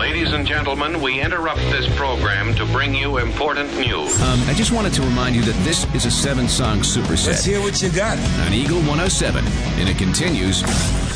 Ladies and gentlemen, we interrupt this program to bring you important news. I just wanted to remind you that this is a 7-song superset. Let's hear what you got On Eagle 107, and it continues